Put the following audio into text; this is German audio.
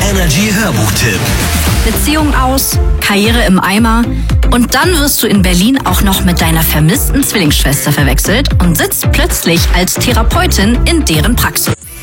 Energy Hörbuchtipp. Beziehung aus, Karriere im Eimer und dann wirst du in Berlin auch noch mit deiner vermissten Zwillingsschwester verwechselt und sitzt plötzlich als Therapeutin in deren Praxis.